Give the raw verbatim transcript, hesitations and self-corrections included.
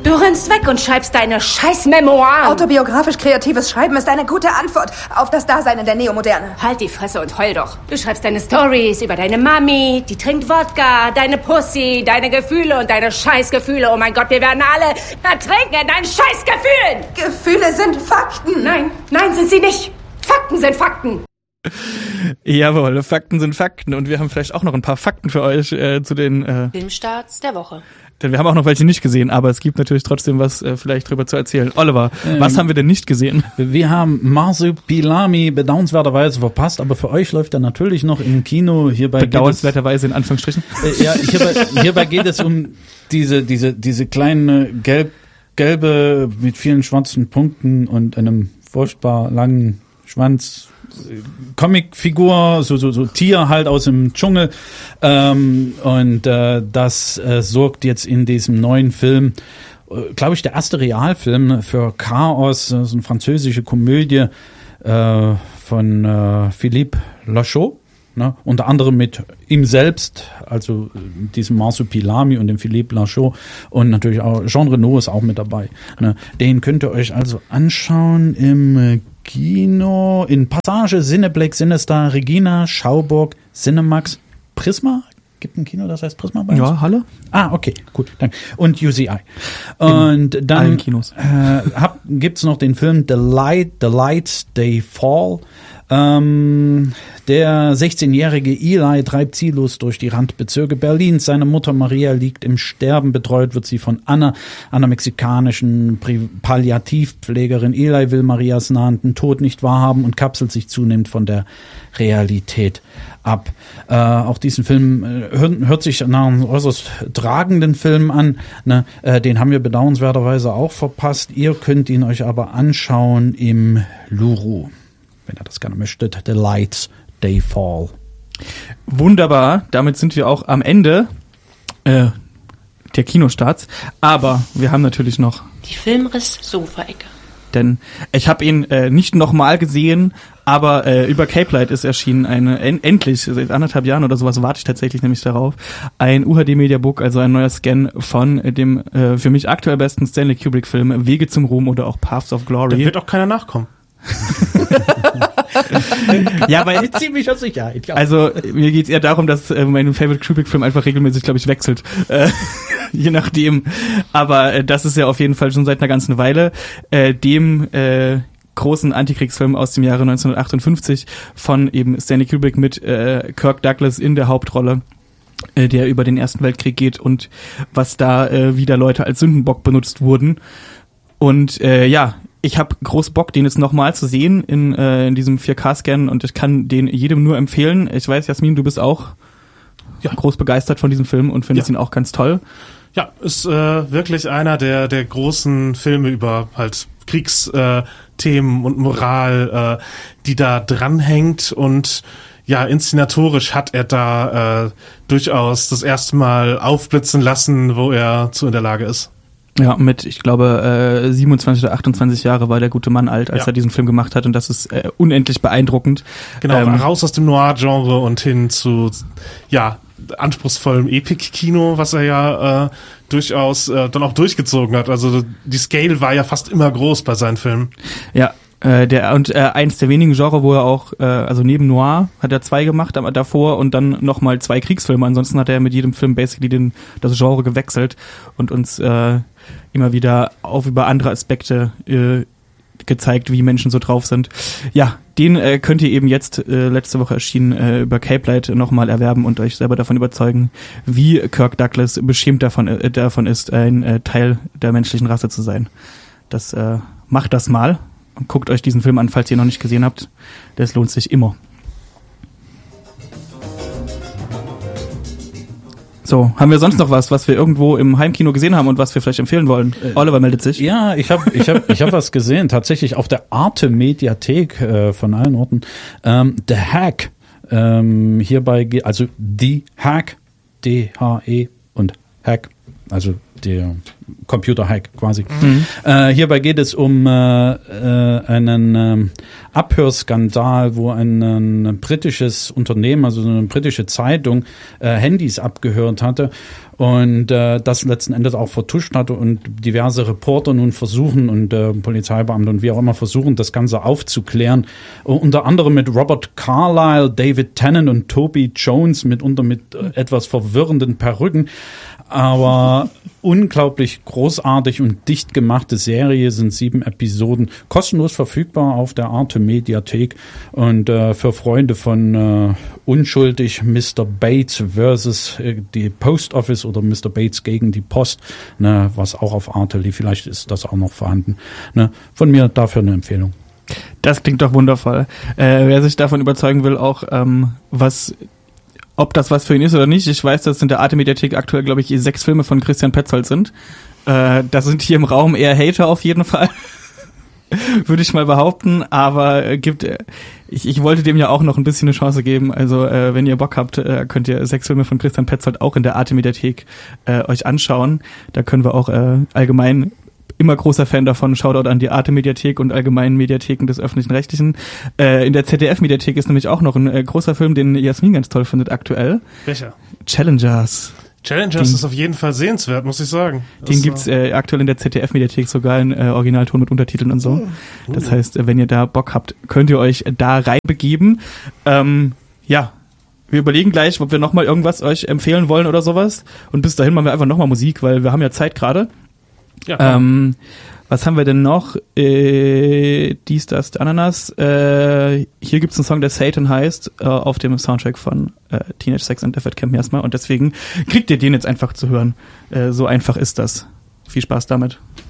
Du rennst weg und schreibst deine scheiß Memoiren. Autobiografisch-kreatives Schreiben ist eine gute Antwort auf das Dasein in der Neomoderne. Halt die Fresse und heul doch. Du schreibst deine Stories über deine Mami, die trinkt Wodka, deine Pussy, deine Gefühle und deine Scheißgefühle. Oh mein Gott, wir werden alle ertrinken in deinen Scheißgefühlen. Gefühle sind Fakten. Nein, nein, sind sie nicht. Fakten sind Fakten. Jawohl, Fakten sind Fakten. Und wir haben vielleicht auch noch ein paar Fakten für euch äh, zu den äh, Filmstarts der Woche. Denn wir haben auch noch welche nicht gesehen, aber es gibt natürlich trotzdem was äh, vielleicht drüber zu erzählen. Oliver, ähm, was haben wir denn nicht gesehen? Wir haben Marsupilami bedauernswerterweise verpasst, aber für euch läuft er natürlich noch im Kino. Hierbei Bedauernswerterweise in Anführungsstrichen. Äh, ja, hierbei, hierbei geht es um diese diese diese kleine gelb gelbe mit vielen schwarzen Punkten und einem furchtbar langen Schwanz. Comicfigur, so so so Tier halt aus dem Dschungel, ähm, und äh, das äh, sorgt jetzt in diesem neuen Film, äh, glaube ich, der erste Realfilm für Chaos, so eine französische Komödie äh, von äh, Philippe Lachaud, ne? Unter anderem mit ihm selbst, also diesem Marsupilami und dem Philippe Lachaud, und natürlich auch Jean Reno ist auch mit dabei, ne? Den könnt ihr euch also anschauen im äh, Kino, in Passage, Cineplex, Sinister, Regina, Schauburg, Cinemax, Prisma. Gibt ein Kino, das heißt Prisma bei uns? Ja, Halle. Ah, okay, gut, danke. Und U C I. Und in dann allen Kinos. Äh, hab, gibt's noch den Film The Light, The Lights They Fall. Ähm, der sechzehnjährige Eli treibt ziellos durch die Randbezirke Berlins. Seine Mutter Maria liegt im Sterben. Betreut wird sie von Anna, einer mexikanischen Pri- Palliativpflegerin. Eli will Marias nahenden Tod nicht wahrhaben und kapselt sich zunehmend von der Realität ab. Äh, auch diesen Film äh, hört, hört sich nach einem äußerst tragenden Film an. Ne? Äh, den haben wir bedauernswerterweise auch verpasst. Ihr könnt ihn euch aber anschauen im Luru, wenn ihr das gerne möchtet. The Lights, They Fall. Wunderbar, damit sind wir auch am Ende äh, der Kinostarts. Aber wir haben natürlich noch die Filmriss-Sofa-Ecke. Denn ich habe ihn äh, nicht nochmal gesehen, aber äh, über Cape Light ist erschienen eine, en- endlich, seit anderthalb Jahren oder sowas warte ich tatsächlich nämlich darauf, ein U H D-Mediabook, also ein neuer Scan von dem äh, für mich aktuell besten Stanley Kubrick-Film Wege zum Ruhm oder auch Paths of Glory. Da wird auch keiner nachkommen. Ja, weil ziemlich sicher. Also mir geht's eher darum, dass äh, mein Favorite Kubrick-Film einfach regelmäßig, glaube ich, wechselt. Äh, je nachdem. Aber äh, das ist ja auf jeden Fall schon seit einer ganzen Weile. Äh, dem äh, großen Antikriegsfilm aus dem Jahre neunzehnhundertachtundfünfzig von eben Stanley Kubrick mit äh, Kirk Douglas in der Hauptrolle, äh, der über den Ersten Weltkrieg geht und was da äh, wieder Leute als Sündenbock benutzt wurden. Und äh, ja, ich habe groß Bock, den jetzt nochmal zu sehen in, äh, in diesem vier K-Scan, und ich kann den jedem nur empfehlen. Ich weiß, Jasmin, du bist auch ja. groß begeistert von diesem Film und findest ja. ihn auch ganz toll. Ja, ist äh, wirklich einer der der großen Filme über halt Kriegsthemen äh, und Moral, äh, die da dranhängt, und ja, inszenatorisch hat er da äh, durchaus das erste Mal aufblitzen lassen, wo er zu in der Lage ist. Ja, mit, ich glaube, äh, siebenundzwanzig oder achtundzwanzig Jahre war der gute Mann alt, als ja. er diesen Film gemacht hat, und das ist äh, unendlich beeindruckend. Genau, ähm, raus aus dem Noir-Genre und hin zu, ja, anspruchsvollem Epic-Kino, was er ja äh, durchaus äh, dann auch durchgezogen hat. Also die Scale war ja fast immer groß bei seinen Filmen. Ja, äh, der und äh, eins der wenigen Genre, wo er auch, äh, also neben Noir hat er zwei gemacht, aber davor und dann nochmal zwei Kriegsfilme. Ansonsten hat er mit jedem Film basically den, das Genre gewechselt und uns äh, immer wieder auf über andere Aspekte äh, gezeigt, wie Menschen so drauf sind. Ja, den äh, könnt ihr eben jetzt, äh, letzte Woche erschienen, äh, über Cape Light nochmal erwerben und euch selber davon überzeugen, wie Kirk Douglas beschämt davon, äh, davon ist, ein äh, Teil der menschlichen Rasse zu sein. Das äh, macht das mal und guckt euch diesen Film an, falls ihr ihn noch nicht gesehen habt. Das lohnt sich immer. So, haben wir sonst noch was, was wir irgendwo im Heimkino gesehen haben und was wir vielleicht empfehlen wollen? Äh, Oliver meldet sich. Ja, ich habe ich hab, ich hab was gesehen, tatsächlich auf der Arte-Mediathek äh, von allen Orten. Ähm, The Hack, ähm, hierbei, also The Hack, D H E und Hack, also der Computer-Hack quasi. Mhm. Äh, hierbei geht es um äh, äh, einen äh, Abhörskandal, wo ein, ein britisches Unternehmen, also eine britische Zeitung, äh, Handys abgehört hatte und äh, das letzten Endes auch vertuscht hatte und diverse Reporter nun versuchen und äh, Polizeibeamte und wie auch immer versuchen, das Ganze aufzuklären. Uh, unter anderem mit Robert Carlyle, David Tennant und Toby Jones, mitunter mit äh, etwas verwirrenden Perücken. Aber unglaublich großartig und dicht gemachte Serie, sind sieben Episoden, kostenlos verfügbar auf der Arte Mediathek und äh, für Freunde von äh, unschuldig Mister Bates versus äh, die Post Office oder Mister Bates gegen die Post, ne, was auch auf Arte lief, vielleicht ist das auch noch vorhanden. Ne. Von mir dafür eine Empfehlung. Das klingt doch wundervoll. Äh, wer sich davon überzeugen will, auch ähm, was ob das was für ihn ist oder nicht, ich weiß, dass in der Arte-Mediathek aktuell, glaube ich, sechs Filme von Christian Petzold sind. Äh, das sind hier im Raum eher Hater auf jeden Fall, würde ich mal behaupten. Aber äh, gibt, äh, ich, ich wollte dem ja auch noch ein bisschen eine Chance geben. Also äh, wenn ihr Bock habt, äh, könnt ihr sechs Filme von Christian Petzold auch in der Arte-Mediathek äh, euch anschauen. Da können wir auch äh, allgemein immer großer Fan davon. Shoutout an die Arte-Mediathek und allgemeinen Mediatheken des Öffentlich-Rechtlichen. Äh, in der Z D F-Mediathek ist nämlich auch noch ein äh, großer Film, den Jasmin ganz toll findet aktuell. Welcher? Challengers. Challengers den, ist auf jeden Fall sehenswert, muss ich sagen. Das den gibt's äh, aktuell in der Z D F-Mediathek sogar in äh, Originalton mit Untertiteln und so. Uh. Das heißt, äh, wenn ihr da Bock habt, könnt ihr euch da reinbegeben. Ähm, ja, wir überlegen gleich, ob wir nochmal irgendwas euch empfehlen wollen oder sowas. Und bis dahin machen wir einfach nochmal Musik, weil wir haben ja Zeit gerade. Ja, ähm, was haben wir denn noch? Äh, dies, das, Ananas. Äh, hier gibt's einen Song, der Satan heißt, äh, auf dem Soundtrack von äh, Teenage Sex and Death at Camp Miasma. Und deswegen kriegt ihr den jetzt einfach zu hören. Äh, so einfach ist das. Viel Spaß damit.